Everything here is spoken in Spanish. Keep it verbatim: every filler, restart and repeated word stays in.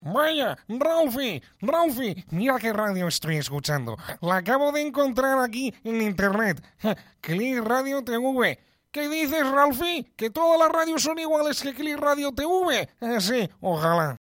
Vaya, Ralphie, Ralphie, mira qué radio estoy escuchando. La acabo de encontrar aquí en internet. Click Radio T V. ¿Qué dices, Ralphie? ¿Que todas las radios son iguales que Click Radio T V? Eh, sí, ojalá.